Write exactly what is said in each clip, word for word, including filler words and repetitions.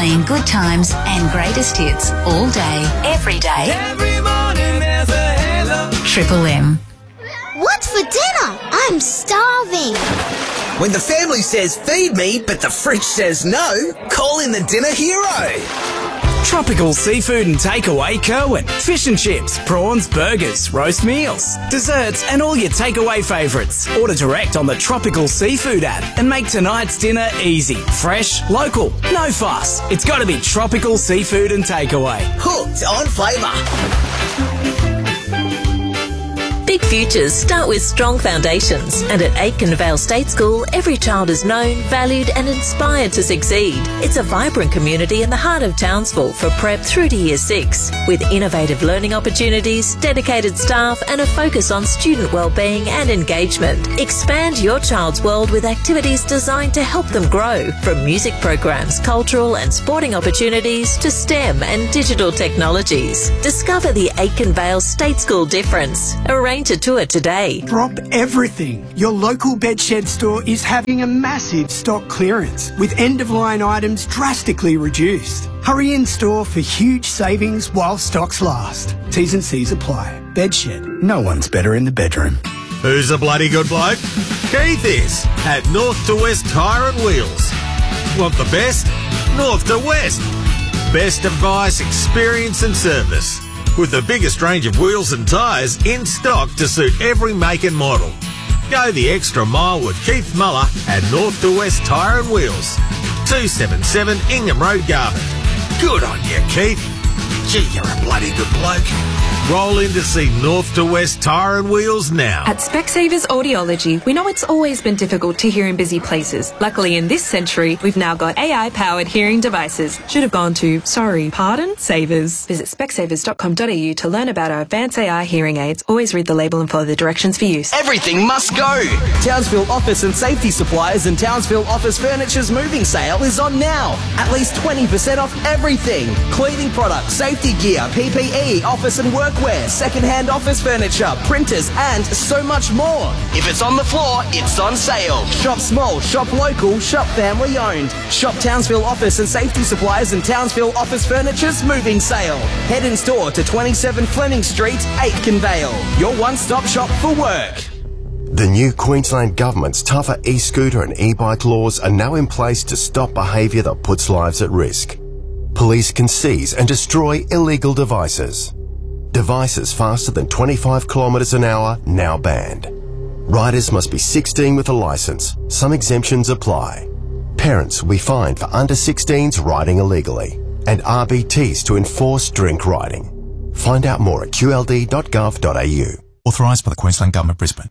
playing good times and greatest hits all day, every day. Every morning there's a halo. Triple M. What's for dinner? I'm starving. When the family says feed me, but the fridge says no, call in the dinner hero. Tropical Seafood and Takeaway Kerwin. Fish and chips, prawns, burgers, roast meals, desserts and all your takeaway favourites. Order direct on the Tropical Seafood app and make tonight's dinner easy, fresh, local, no fuss. It's got to be Tropical Seafood and Takeaway. Hooked on flavour. Big futures start with strong foundations, and at Aitken Vale State School, every child is known, valued and inspired to succeed. It's a vibrant community in the heart of Townsville for prep through to year six, with innovative learning opportunities, dedicated staff and a focus on student wellbeing and engagement. Expand your child's world with activities designed to help them grow, from music programs, cultural and sporting opportunities to STEM and digital technologies. Discover the Aitken Vale State School difference. Arrange a tour today. Drop everything. Your local Bedshed store is having a massive stock clearance with end-of-line items drastically reduced. Hurry in store for huge savings while stocks last. T's and C's apply. Bedshed. No one's better in the bedroom. Who's a bloody good bloke? Keith is at North to West Tyre and Wheels. Want the best? North to West. Best advice, experience and service. With the biggest range of wheels and tyres in stock to suit every make and model. Go the extra mile with Keith Muller at North to West Tyre and Wheels. two seventy-seven Ingham Road, Garvin. Good on you, Keith. Gee, you're a bloody good bloke. Roll in to see North to West Tyre and Wheels now. At Specsavers Audiology, we know it's always been difficult to hear in busy places. Luckily, in this century, we've now got A I-powered hearing devices. Should have gone to, sorry, pardon, Savers. Visit specsavers dot com dot a u to learn about our advanced A I hearing aids. Always read the label and follow the directions for use. Everything must go. Townsville Office and Safety Suppliers and Townsville Office Furniture's moving sale is on now. At least twenty percent off everything. Cleaning products, safety gear, P P E, office and workwear, second-hand office furniture, printers and so much more. If it's on the floor, it's on sale. Shop small, shop local, shop family owned. Shop Townsville Office and Safety Suppliers and Townsville Office Furniture's moving sale. Head in store to twenty-seven Fleming Street, Aitken Vale. Your one-stop shop for work. The new Queensland Government's tougher e-scooter and e-bike laws are now in place to stop behaviour that puts lives at risk. Police can seize and destroy illegal devices. Devices faster than twenty-five kilometres an hour now banned. Riders must be sixteen with a licence. Some exemptions apply. Parents will be fined for under sixteens riding illegally, and R B Ts to enforce drink riding. Find out more at q l d dot gov dot a u. Authorised by the Queensland Government, Brisbane.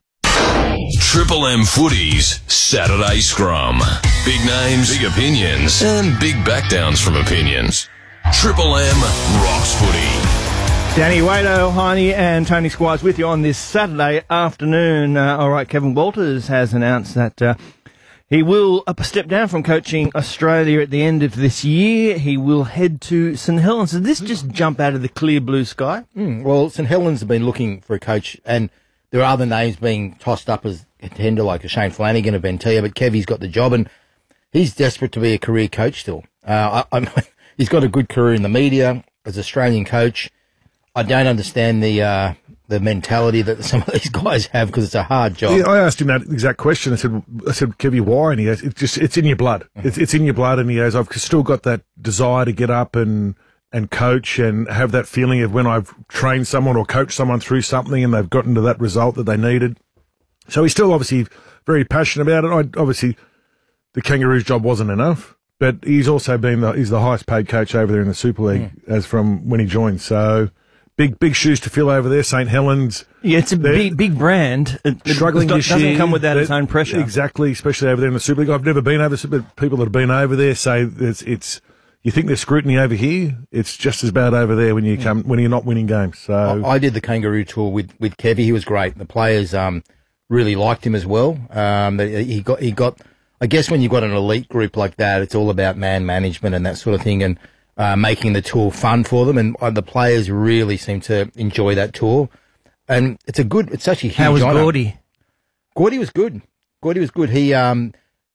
Triple M Footy's Saturday Scrum. Big names, big opinions, and big backdowns from opinions. Triple M rocks footy. Danny Wado, Heine and Tony Squires with you on this Saturday afternoon. Uh, all right, Kevin Walters has announced that uh, he will uh, step down from coaching Australia at the end of this year. He will head to St Helens. Did this just jump out of the clear blue sky? Mm, well, St Helens have been looking for a coach, and there are other names being tossed up as a contender, like a Shane Flanagan of Bentia, but Kevy's got the job, and he's desperate to be a career coach still. Uh, I, I'm, he's got a good career in the media as an Australian coach. I don't understand the uh, the mentality that some of these guys have, because it's a hard job. Yeah, I asked him that exact question. I said, "I said, Kevy, why?" And he goes, "It's just it's in your blood. Mm-hmm. It's it's in your blood." And he goes, "I've still got that desire to get up and and coach and have that feeling of when I've trained someone or coached someone through something and they've gotten to that result that they needed." So he's still obviously very passionate about it. I, obviously, the Kangaroos job wasn't enough, but he's also been the, he's the highest paid coach over there in the Super League mm. as from when he joined. So. Big, big shoes to fill over there. St Helens. Yeah, it's a big, big brand. It, it struggling does, this doesn't year. come without its own pressure. Exactly, especially over there in the Super League. I've never been over, but people that have been over there say it's, it's, you think there's scrutiny over here. It's just as bad over there when you come, when you're not winning games. So I, I did the Kangaroo tour with, with Kevy. He was great. The players, um, really liked him as well. Um, he got, he got, I guess when you've got an elite group like that, it's all about man management and that sort of thing. And, Uh, making the tour fun for them, and uh, the players really seem to enjoy that tour. And it's a good, it's such a huge How was honour. Gordy? Gordy was good. Gordy was good. He um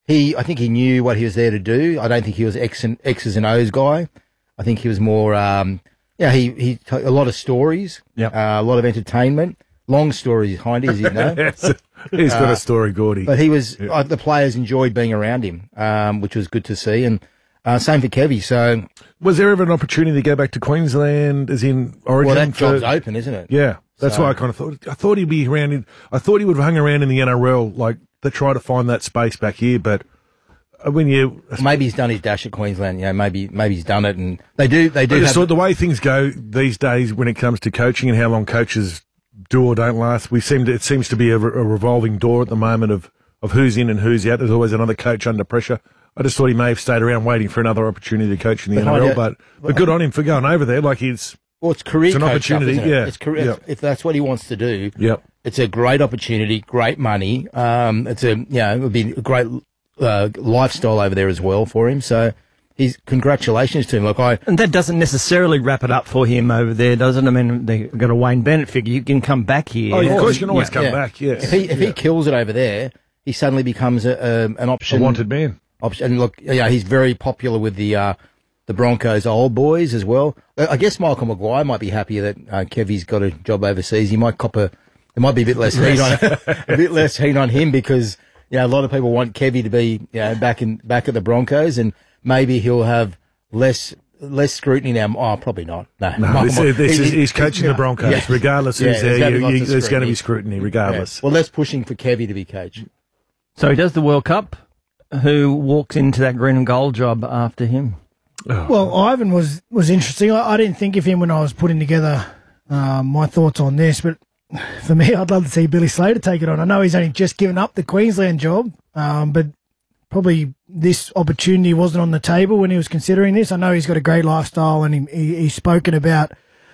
he, I think he knew what he was there to do. I don't think he was X and, X's and O's guy. I think he was more, um, yeah, he, he, t- a lot of stories, Yep. uh, a lot of entertainment, long stories, Hindy, as you know. He's got Uh, a story, Gordy. But he was, uh, the players enjoyed being around him, um, which was good to see. And, uh, same for Kevy. So, Was there ever an opportunity to go back to Queensland, as in Origin? well, that for- job's open, isn't it? Yeah, that's So- why I kind of thought. I thought he'd be around. In, I thought he would have hung around in the N R L, like to try to find that space back here. But when you Maybe he's done his dash at Queensland. You know, maybe maybe he's done it, and they do they do. I just have, thought the way things go these days when it comes to coaching and how long coaches do or don't last, we seem to, it seems to be a, re- a revolving door at the moment of, of who's in and who's out. There's always another coach under pressure. I just thought he may have stayed around waiting for another opportunity to coach in the But N R L, yeah, but, but good on him for going over there. Like he's well, it's career it's an coach stuff, opportunity. isn't it? Yeah, It's career, Yep. if that's what he wants to do. Yep. It's a great opportunity, great money. Um, it's a you know it would be a great uh, lifestyle over there as well for him. So, he's congratulations to him. Like I, And that doesn't necessarily wrap it up for him over there, does it? I mean, they've got a Wayne Bennett figure. You can come back here. Oh, of course, you can always come back, yes. If he if Yeah. he kills it over there, he suddenly becomes a, um an option, A wanted man. Option, and look, yeah, he's very popular with the uh, the Broncos old boys as well. Uh, I guess Michael Maguire might be happy that uh, Kevy's got a job overseas. He might cop a. There might be a bit less heat on a bit less heat on him because you know a lot of people want Kevy to be you know back in back at the Broncos, and maybe he'll have less less scrutiny now. Oh, probably not. No, No, My- this, my- is, this he- is, he- he's coaching yeah. the Broncos. Yeah. Regardless Yeah, who's there's there, gonna be you, lots you, of there's going to be scrutiny. scrutiny regardless. Yeah. Well, less pushing for Kevy to be coach. So he does the World Cup. Who walks into that green and gold job after him? Well, Ivan was, was interesting. I, I didn't think of him when I was putting together um, my thoughts on this, but for me, I'd love to see Billy Slater take it on. I know he's only just given up the Queensland job, um, but probably this opportunity wasn't on the table when he was considering this. I know he's got a great lifestyle, and he, he, he's spoken about,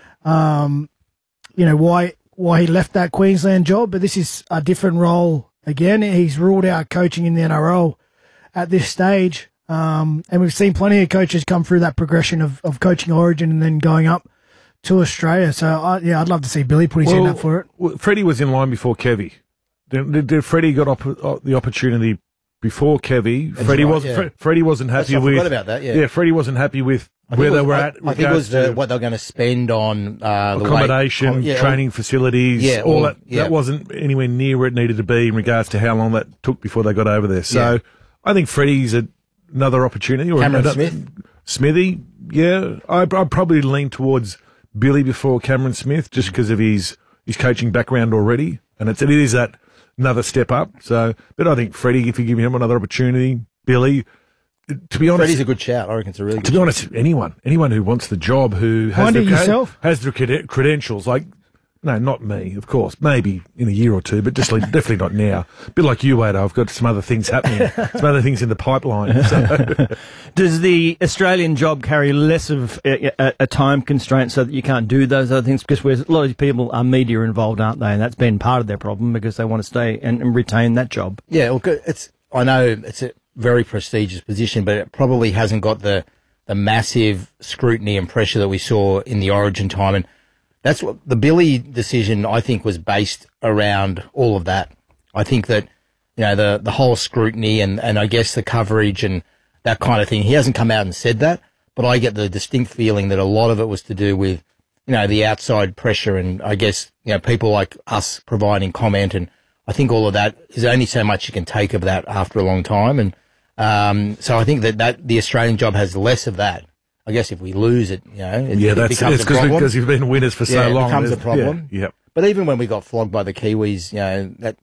um, you know, why why he left that Queensland job, but this is a different role again. He's ruled out coaching in the N R L at this stage. Um, and we've seen plenty of coaches come through that progression of, of coaching Origin and then going up to Australia. So, I, yeah, I'd love to see Billy put his hand up for it. Well, Freddie was in line before Kevy. Did, did, did Freddie got op- uh, the opportunity before Kevy? That's Freddie right, wasn't. yeah. Fre- Freddie wasn't happy That's- I with. forgot about that, yeah. yeah, Freddie wasn't happy with I think where it they was- were I, at. I think it regards was the, to what they're going to spend on uh, the accommodation, way, yeah, training facilities, yeah, all all- that. yeah. That wasn't anywhere near where it needed to be in regards to how long that took before they got over there. So, Yeah. I think Freddie's a, another opportunity. Or Cameron another- Smith? Smithy, yeah, I, I'd probably lean towards Billy before Cameron Smith, just because of his his coaching background already, and it's it is that another step up. So, but I think Freddie, if you give him another opportunity, Billy, to be honest, Freddie's a good shout. I reckon it's a really good to be honest, anyone, anyone who wants the job, who has Find the it yourself? has the creden- credentials, like. No, not me, of course. Maybe in a year or two, but just like, definitely not now. A bit like you, Wade. I've got some other things happening, some other things in the pipeline. So. Does the Australian job carry less of a, a, a time constraint so that you can't do those other things? Because a lot of people are media involved, aren't they? And that's been part of their problem because they want to stay and, and retain that job. Yeah, look, it's. I know it's a very prestigious position, but it probably hasn't got the the massive scrutiny and pressure that we saw in the Origin time. And that's what the Billy decision, I think, was based around all of that. I think that you know the the whole scrutiny and and I guess the coverage and that kind of thing. He hasn't come out and said that, but I get the distinct feeling that a lot of it was to do with you know the outside pressure and I guess you know people like us providing comment, and I think all of that is only so much you can take of that after a long time. And um, so I think that, that the Australian job has less of that. I guess if we lose it, you know, it, Yeah, it that's becomes it's a problem. because you've been winners for so yeah, long. It becomes a There's- problem. Yeah, yep. But even when we got flogged by the Kiwis, you know, that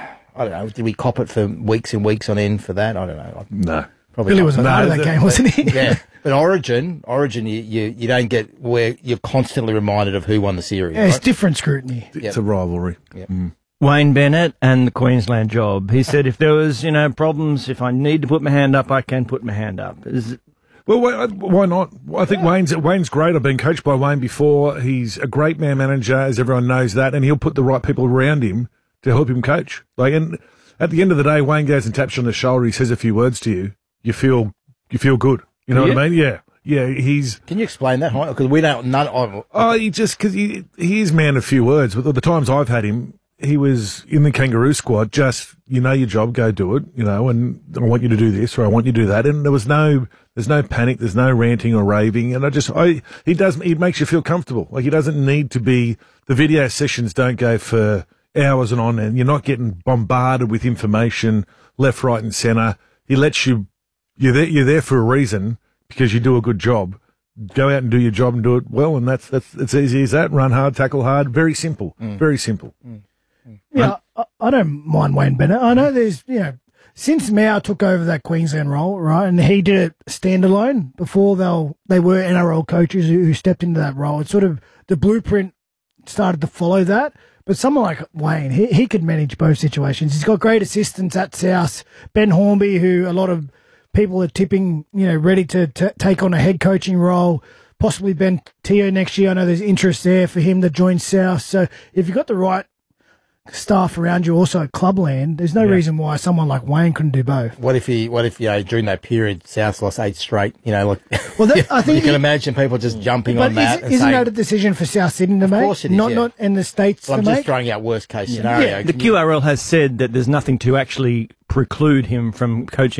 I don't know, did we cop it for weeks and weeks on end for that? I don't know. No. Probably Billy not. was a part of that game, wasn't he? Yeah, but Origin, Origin, you, you you don't get where you're constantly reminded of who won the series. Yeah, it's right? different scrutiny. It's a rivalry. Mm. Wayne Bennett and the Queensland job. He said, if there was, you know, problems, if I need to put my hand up, I can put my hand up. Is it, Well, why, why not? I think Wayne's Wayne's great. I've been coached by Wayne before. He's a great man manager, as everyone knows that, and he'll put the right people around him to help him coach. Like, and at the end of the day, Wayne goes and taps you on the shoulder. He says a few words to you. You feel you feel good. You know Yeah. what I mean? Yeah, yeah. He's. Can you explain that? Because we don't. None. of Oh, he just because he he is man of few words. But the times I've had him, he was in the Kangaroo squad, just, you know your job, go do it, you know, and I want you to do this or I want you to do that. And there was no, there's no panic, there's no ranting or raving. And I just, I, he does, he makes you feel comfortable. Like he doesn't need to be, the video sessions don't go for hours and on, and you're not getting bombarded with information left, right and centre. He lets you, you're there, you're there for a reason because you do a good job. Go out and do your job and do it well, and that's that's it's easy as that. Run hard, tackle hard. Very simple. Mm. Very simple. Mm. Yeah, I, I don't mind Wayne Bennett. I know there's, you know, since Mao took over that Queensland role, right, and he did it standalone before they they were N R L coaches who, who stepped into that role. It's sort of the blueprint started to follow that. But someone like Wayne, he, he could manage both situations. He's got great assistants at South. Ben Hornby, who a lot of people are tipping, you know, ready to t- take on a head coaching role, possibly Ben Teo next year. I know there's interest there for him to join South. So if you've got the right staff around you also at Clubland, there's no yeah. reason why someone like Wayne couldn't do both. What if he, what if, you know, during that period, South lost eight straight, you know, like, well, that, I think you can he, imagine people just jumping but on that. Is, and isn't saying, that a decision for South Sydney to of make? Of course it is, not, yeah. not in the States well, to I'm make? just throwing out worst case yeah. scenario. Yeah, the Q R L has said that there's nothing to actually preclude him from coaching